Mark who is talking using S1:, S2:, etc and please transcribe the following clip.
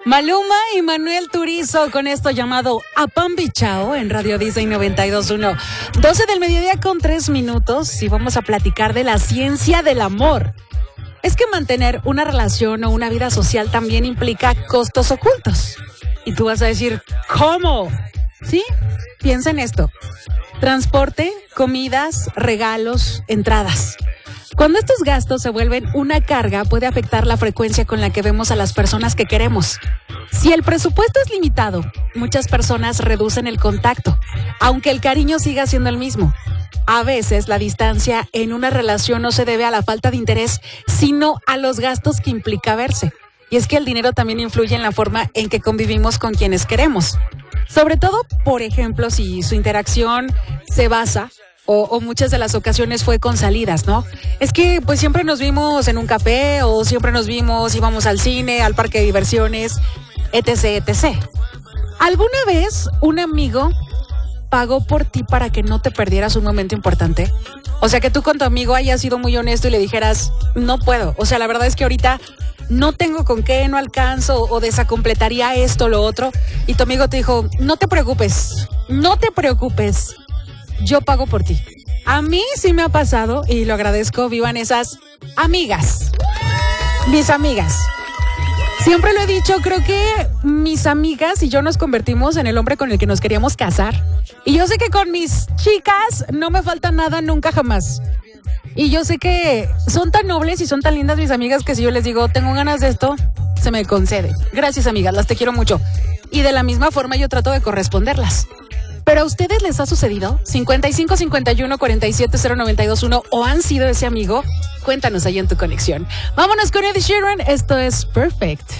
S1: Maluma y Manuel Turizo con esto llamado Apambichao en Radio Disney 92.1. 12 del mediodía con 3 minutos y vamos a platicar de la ciencia del amor. Es que mantener una relación o una vida social también implica costos ocultos. Y tú vas a decir, ¿cómo? ¿Sí? Piensa en esto. Transporte, comidas, regalos, entradas. Cuando estos gastos se vuelven una carga, puede afectar la frecuencia con la que vemos a las personas que queremos. Si el presupuesto es limitado, muchas personas reducen el contacto, aunque el cariño siga siendo el mismo. A veces la distancia en una relación no se debe a la falta de interés, sino a los gastos que implica verse. Y es que el dinero también influye en la forma en que convivimos con quienes queremos. Sobre todo, por ejemplo, si su interacción se basa o muchas de las ocasiones fue con salidas, ¿no? Es que pues siempre nos vimos en un café o siempre nos vimos, íbamos al cine, al parque de diversiones, etc., etc. ¿Alguna vez un amigo pagó por ti para que no te perdieras un momento importante? O sea, que tú con tu amigo hayas sido muy honesto y le dijeras, no puedo. O sea, la verdad es que ahorita no tengo con qué, no alcanzo o desacompletaría esto o lo otro. Y tu amigo te dijo, no te preocupes, yo pago por ti. A mí sí me ha pasado y lo agradezco. Vivan esas amigas, mis amigas. Siempre lo he dicho, creo que mis amigas y yo nos convertimos en el hombre con el que nos queríamos casar. Y yo sé que con mis chicas no me falta nada nunca jamás. Y yo sé que son tan nobles y son tan lindas mis amigas que si yo les digo, tengo ganas de esto, se me concede. Gracias, amigas, las te quiero mucho. Y de la misma forma yo trato de corresponderlas. ¿Pero a ustedes les ha sucedido? 55 51 47 0921 o han sido ese amigo. Cuéntanos ahí en tu conexión. Vámonos con Ed Sheeran. Esto es Perfect.